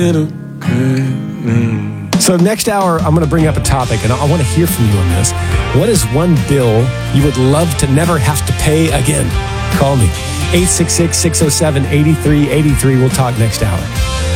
So next hour, I'm going to bring up a topic, and I want to hear from you on this. What is one bill you would love to never have to pay again? Call me. 866-607-8383. We'll talk next hour.